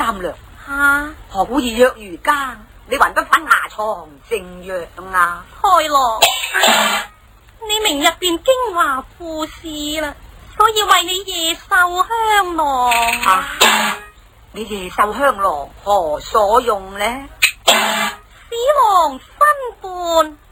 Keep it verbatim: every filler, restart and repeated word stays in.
三娘， 吓， 何故以若如家？你還不返牙床靜藥啊？ 開羅，你明日便京華赴事啦，所以為你夜繡香囊。 啊！你夜繡香囊何所用呢？ 使郎新伴。